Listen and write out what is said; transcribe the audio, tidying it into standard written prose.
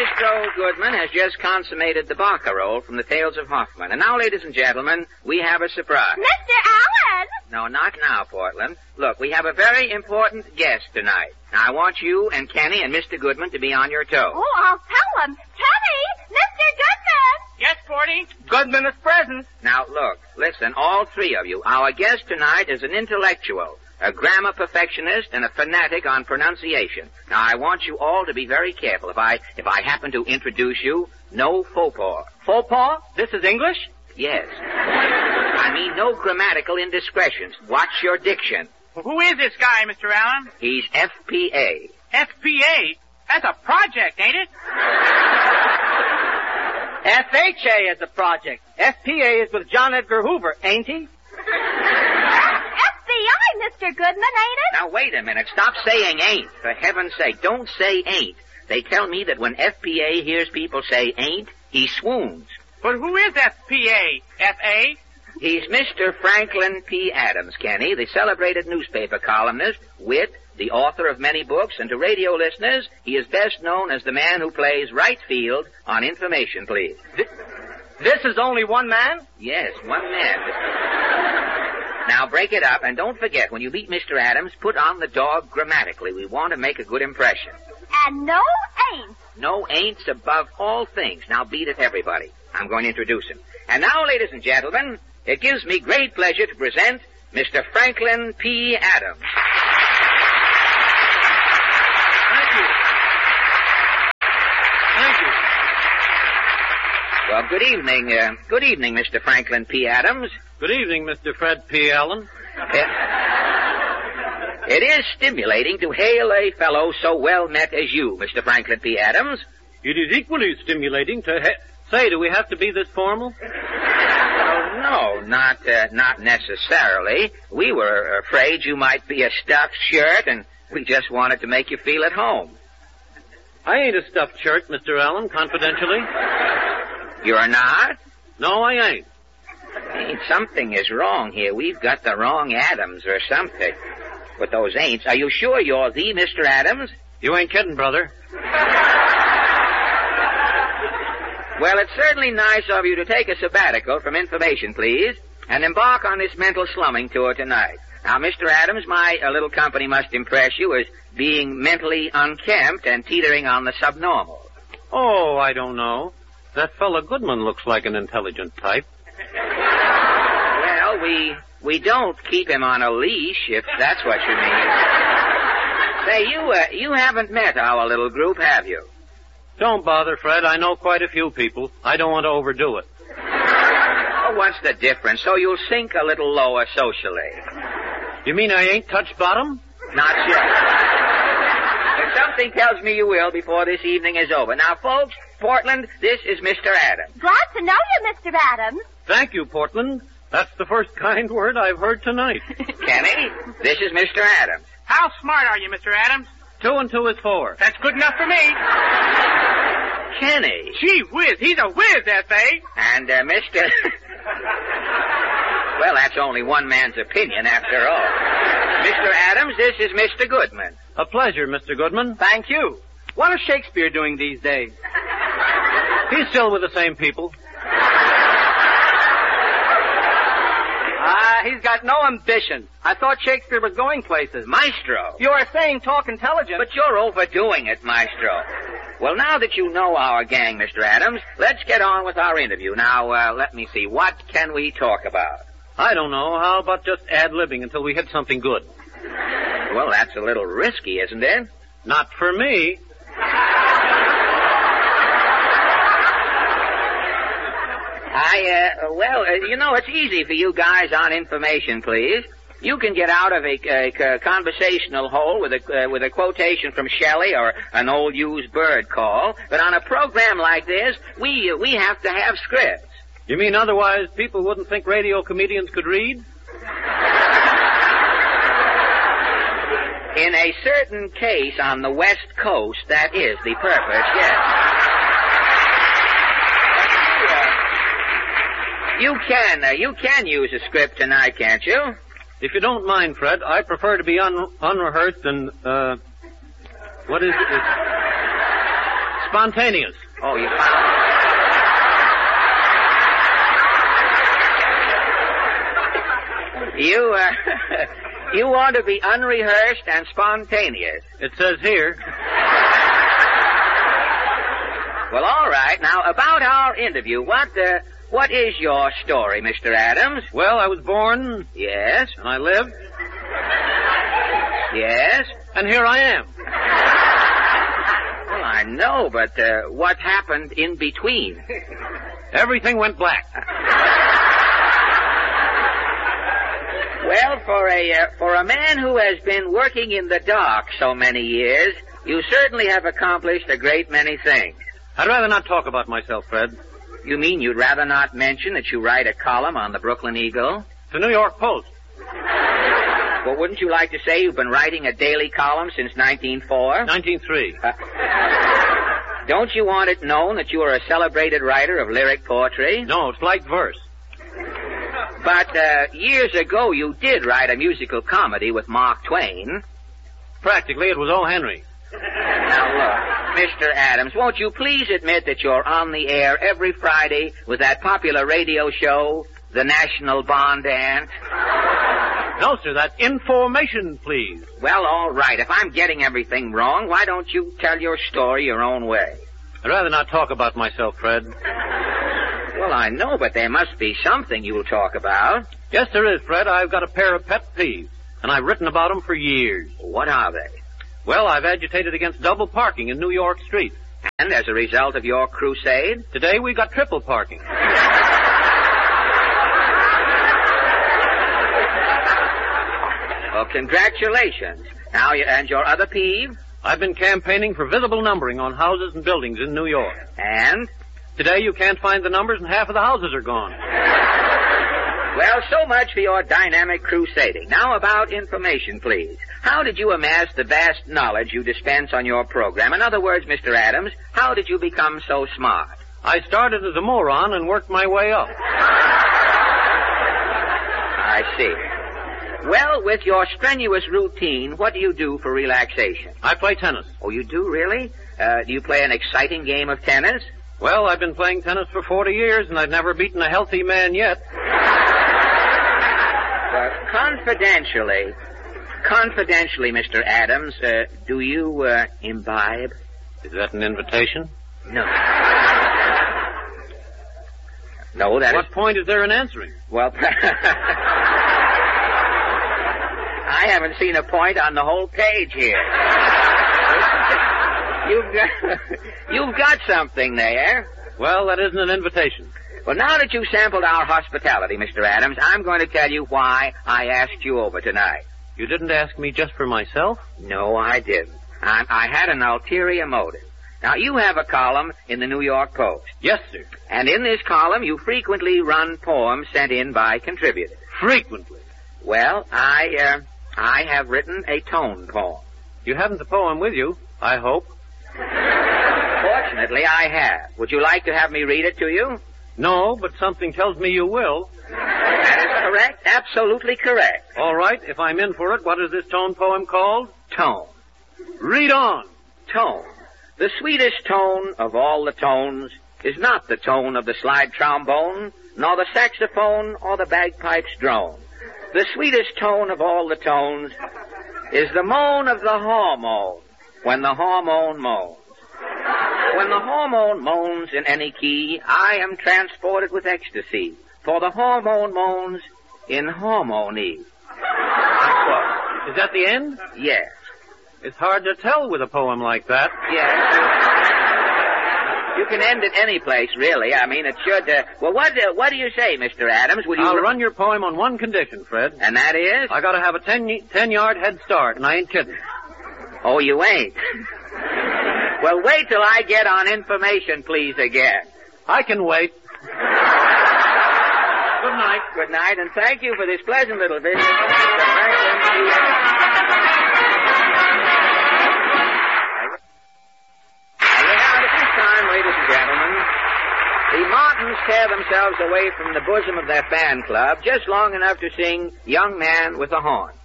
Maestro Goodman has just consummated the barcarolle from the Tales of Hoffman. And now, ladies and gentlemen, we have a surprise. Mr. Allen! No, not now, Portland. Look, we have a very important guest tonight. Now, I want you and Kenny and Mr. Goodman to be on your toes. Oh, I'll tell him. Kenny! Mr. Goodman! Yes, Porty? Goodman is present. Now, look, listen, all three of you. Our guest tonight is an intellectual, a grammar perfectionist, and a fanatic on pronunciation. Now, I want you all to be very careful. If I happen to introduce you, no faux pas. Faux pas? This is English? Yes. I mean, no grammatical indiscretions. Watch your diction. Well, who is this guy, Mr. Allen? He's FPA. FPA? That's a project, ain't it? FHA is a project. FPA is with John Edgar Hoover, ain't he? FBI, Mr. Goodman, ain't it? Now, wait a minute. Stop saying ain't. For heaven's sake, don't say ain't. They tell me that when FPA hears people say ain't, he swoons. But who is FPA? F.A.? He's Mr. Franklin P. Adams, Kenny, the celebrated newspaper columnist, wit, the author of many books, and to radio listeners, he is best known as the man who plays right field on Information Please. This is only one man? Yes, one man. Now, break it up, and don't forget, when you meet Mr. Adams, put on the dog grammatically. We want to make a good impression. And no ain't. No ain't's above all things. Now, beat it, everybody. I'm going to introduce him. And now, ladies and gentlemen, it gives me great pleasure to present Mr. Franklin P. Adams. Thank you. Thank you. Well, good evening. Good evening, Mr. Franklin P. Adams. Good evening, Mr. Fred P. Allen. It is stimulating to hail a fellow so well met as you, Mr. Franklin P. Adams. It is equally stimulating to say, do we have to be this formal? Oh, no, not necessarily. We were afraid you might be a stuffed shirt, and we just wanted to make you feel at home. I ain't a stuffed shirt, Mr. Allen, confidentially. You're not? No, I ain't. Something is wrong here. We've got the wrong Adams or something. With those ain'ts. Are you sure you're the Mr. Adams? You ain't kidding, brother. Well, it's certainly nice of you to take a sabbatical from Information, please, and embark on this mental slumming tour tonight. Now, Mr. Adams, my little company must impress you as being mentally unkempt and teetering on the subnormal. Oh, I don't know. That fella Goodman looks like an intelligent type. Well, we don't keep him on a leash, if that's what you mean. Say, you haven't met our little group, have you? Don't bother, Fred. I know quite a few people. I don't want to overdo it. Oh, what's the difference? So you'll sink a little lower socially. You mean I ain't touched bottom? Not yet. But something tells me you will before this evening is over. Now, folks, Portland, this is Mr. Adams. Glad to know you, Mr. Adams. Thank you, Portland. That's the first kind word I've heard tonight. Kenny, this is Mr. Adams. How smart are you, Mr. Adams? 2 and 2 is 4. That's good enough for me. Kenny. Gee whiz, he's a whiz, F.A. And, Mr. Well, that's only one man's opinion, after all. Mr. Adams, this is Mr. Goodman. A pleasure, Mr. Goodman. Thank you. What is Shakespeare doing these days? He's still with the same people. He's got no ambition. I thought Shakespeare was going places. Maestro. You are saying talk intelligent. But you're overdoing it, Maestro. Well, now that you know our gang, Mr. Adams, let's get on with our interview. Now, let me see. What can we talk about? I don't know. How about just ad-libbing until we hit something good? Well, that's a little risky, isn't it? Not for me. It's easy for you guys on Information, please. You can get out of a conversational hole with a quotation from Shelley or an old used bird call, but on a program like this, we have to have scripts. You mean otherwise people wouldn't think radio comedians could read? In a certain case on the West Coast, that is the purpose, yes. You can use a script tonight, can't you? If you don't mind, Fred, I prefer to be unrehearsed and, what is it? Spontaneous. Oh, you found... You want to be unrehearsed and spontaneous. It says here. Well, all right. Now, about our interview, what is your story, Mr. Adams? Well, I was born. Yes. And I lived. Yes. And here I am. Well, I know, but what happened in between? Everything went black. Well, for a man who has been working in the dark so many years, you certainly have accomplished a great many things. I'd rather not talk about myself, Fred. You mean you'd rather not mention that you write a column on the Brooklyn Eagle? The New York Post. Well, wouldn't you like to say you've been writing a daily column since 1904? 1903. Don't you want it known that you are a celebrated writer of lyric poetry? No, it's light verse. But years ago you did write a musical comedy with Mark Twain. Practically, it was O. Henry. Now look, Mr. Adams, won't you please admit that you're on the air every Friday with that popular radio show, The National Bond Ant? No, sir, that's information, please. Well, all right. If I'm getting everything wrong, why don't you tell your story your own way? I'd rather not talk about myself, Fred. Well, I know, but there must be something you'll talk about. Yes, there is, Fred. I've got a pair of pet peeves, and I've written about them for years. What are they? Well, I've agitated against double parking in New York Street. And as a result of your crusade? Today we got triple parking. Well, congratulations. Now, and your other peeve? I've been campaigning for visible numbering on houses and buildings in New York. And? Today you can't find the numbers and half of the houses are gone. Well, so much for your dynamic crusading. Now about information, please. How did you amass the vast knowledge you dispense on your program? In other words, Mr. Adams, how did you become so smart? I started as a moron and worked my way up. I see. Well, with your strenuous routine, what do you do for relaxation? I play tennis. Oh, you do, really? Do you play an exciting game of tennis? Well, I've been playing tennis for 40 years, and I've never beaten a healthy man yet. Confidentially, Mr. Adams, do you imbibe? Is that an invitation? No. No, that What point is there in answering? Well, I haven't seen a point on the whole page here. You've got something there. Well, that isn't an invitation. Well, now that you've sampled our hospitality, Mr. Adams, I'm going to tell you why I asked you over tonight. You didn't ask me just for myself? No, I didn't. I had an ulterior motive. Now, you have a column in the New York Post. Yes, sir. And in this column, you frequently run poems sent in by contributors. Frequently? Well, I have written a tone poem. You haven't the poem with you, I hope. Fortunately, I have. Would you like to have me read it to you? No, but something tells me you will. That is correct. Absolutely correct. All right, if I'm in for it, what is this tone poem called? Tone. Read on. Tone. The sweetest tone of all the tones is not the tone of the slide trombone, nor the saxophone or the bagpipes drone. The sweetest tone of all the tones is the moan of the hormone when the hormone moans. When the hormone moans in any key, I am transported with ecstasy, for the hormone moans in harmony. Is that the end? Yes. It's hard to tell with a poem like that. Yes. You can end it any place, really. I mean, it should... well, what do you say, Mr. Adams? Will you... I'll run your poem on one condition, Fred. And that is? I gotta have a 10-yard head start, and I ain't kidding. Oh, you ain't? Well, wait till I get on information, please, again. I can wait. Good night. Good night, and thank you for this pleasant little visit. Ladies and gentlemen, the Martins tear themselves away from the bosom of their fan club just long enough to sing Young Man with a Horn.